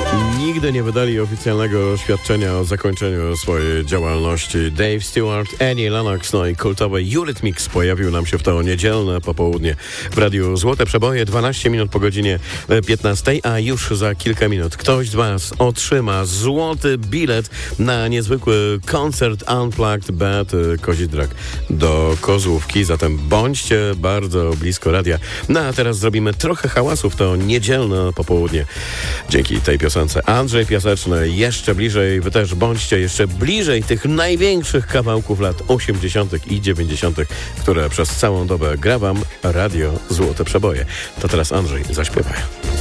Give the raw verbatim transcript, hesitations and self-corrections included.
Nigdy nie wydali oficjalnego oświadczenia o zakończeniu swojej działalności. Dave Stewart, Annie Lennox, no i kultowy Eurythmics pojawił nam się w to niedzielne popołudnie w Radiu Złote Przeboje. dwanaście minut po godzinie piętnastej, a już za kilka minut ktoś z Was otrzyma złoty bilet na niezwykły koncert Unplugged Bad Kozidrak do Kozłówki. Zatem bądźcie bardzo blisko radia. No a teraz zrobimy trochę hałasu w to niedzielne popołudnie. Dzięki tej piosence Andrzej Piaseczny, jeszcze bliżej, wy też bądźcie jeszcze bliżej tych największych kawałków lat osiemdziesiątych i dziewięćdziesiątych, które przez całą dobę gra wam Radio Złote Przeboje. To teraz Andrzej, zaśpiewaj.